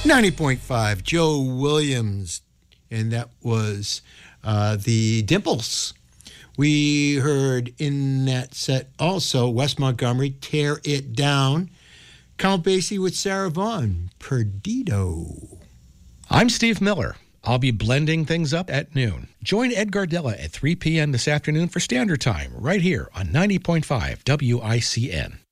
90.5, Joe Williams, and that was the Dimples. We heard in that set also Wes Montgomery, Tear It Down, Count Basie with Sarah Vaughan, Perdido. I'm Steve Miller. I'll be blending things up at noon. Join Ed Gardella at 3 p.m. this afternoon for Standard Time, right here on 90.5 WICN.